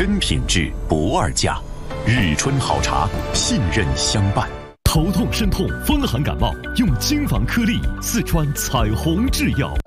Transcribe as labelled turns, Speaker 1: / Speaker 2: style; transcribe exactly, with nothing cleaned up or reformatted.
Speaker 1: 真品质不二价。日春好茶，信任相伴。
Speaker 2: 头痛、身痛、风寒感冒，用金防颗粒，四川彩虹制药。